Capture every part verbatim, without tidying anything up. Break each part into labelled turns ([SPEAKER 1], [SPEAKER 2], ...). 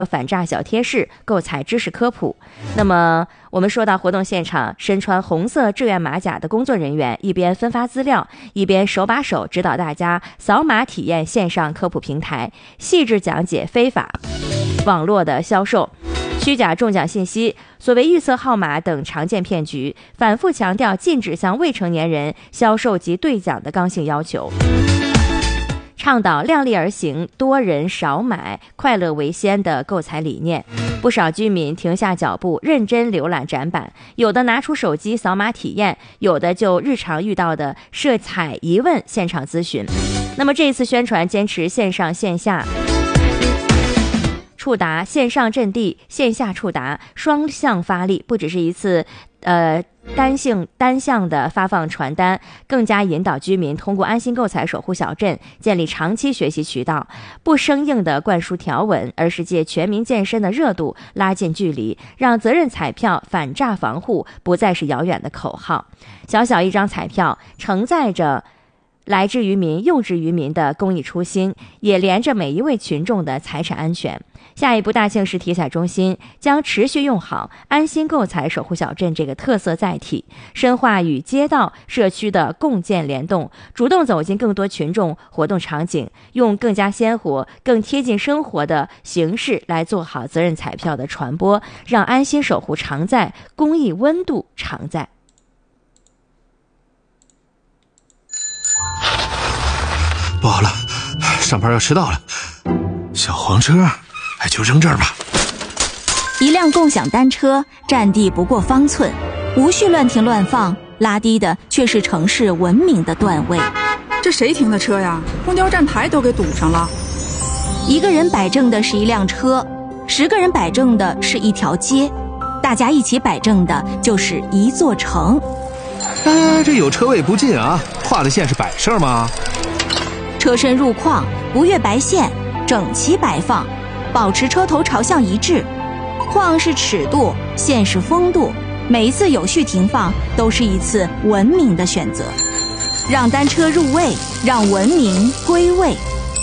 [SPEAKER 1] 反诈小贴士、购彩知识科普。那么我们说到活动现场，身穿红色志愿马甲的工作人员一边分发资料，一边手把手指导大家扫码体验线上科普平台，细致讲解非法网络的销售、虚假中奖信息、所谓预测号码等常见骗局，反复强调禁止向未成年人销售及兑奖的刚性要求，倡导量力而行、多人少买、快乐为先的购彩理念。不少居民停下脚步，认真浏览展板，有的拿出手机扫码体验，有的就日常遇到的涉彩疑问现场咨询。那么这一次宣传坚持线上线下触达，线上阵地，线下触达，双向发力，不只是一次呃单性单向的发放传单，更加引导居民通过安心购彩守护小镇建立长期学习渠道，不生硬的灌输条文，而是借全民健身的热度拉近距离，让责任彩票反诈防护不再是遥远的口号。小小一张彩票承载着来之于民、用之于民的公益初心，也连着每一位群众的财产安全。下一步，大庆市体彩中心将持续用好安心购彩守护小镇这个特色载体，深化与街道社区的共建联动，主动走进更多群众活动场景，用更加鲜活、更贴近生活的形式来做好责任彩票的传播，让安心守护常在，公益温度常在。
[SPEAKER 2] 不好了，上班要迟到了，小黄车哎，就扔这儿吧。
[SPEAKER 3] 一辆共享单车占地不过方寸，无序乱停乱放，拉低的却是城市文明的段位。
[SPEAKER 4] 这谁停的车呀？公交站台都给堵上了。
[SPEAKER 3] 一个人摆正的是一辆车，十个人摆正的是一条街，大家一起摆正的就是一座城。
[SPEAKER 2] 哎，这有车位不进啊，画的线是摆设吗？
[SPEAKER 3] 车身入框，不越白线，整齐摆放，保持车头朝向一致。框是尺度，线是风度，每一次有序停放都是一次文明的选择，让单车入位，让文明归位。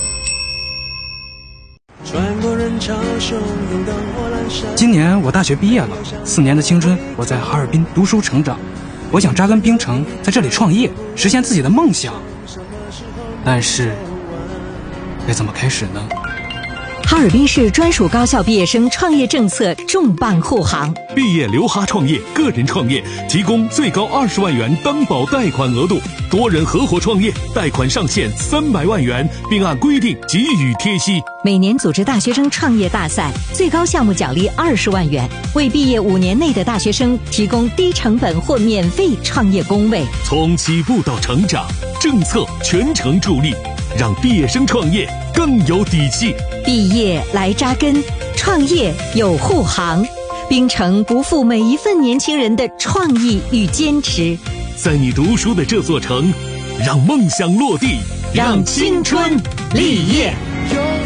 [SPEAKER 5] 今年我大学毕业了，四年的青春我在哈尔滨读书成长，我想扎根冰城，在这里创业，实现自己的梦想。但是该怎么开始呢？
[SPEAKER 6] 哈尔滨市专属高校毕业生创业政策重磅护航，
[SPEAKER 7] 毕业留哈创业，个人创业提供最高二十万元担保贷款额度，多人合伙创业贷款上限三百万元，并按规定给予贴息。
[SPEAKER 6] 每年组织大学生创业大赛，最高项目奖励二十万元，为毕业五年内的大学生提供低成本或免费创业工位。
[SPEAKER 7] 从起步到成长，政策全程助力，让毕业生创业更有底气。
[SPEAKER 6] 毕业来扎根，创业有护航，冰城不负每一份年轻人的创意与坚持。
[SPEAKER 7] 在你读书的这座城，让梦想落地，
[SPEAKER 6] 让青春立业。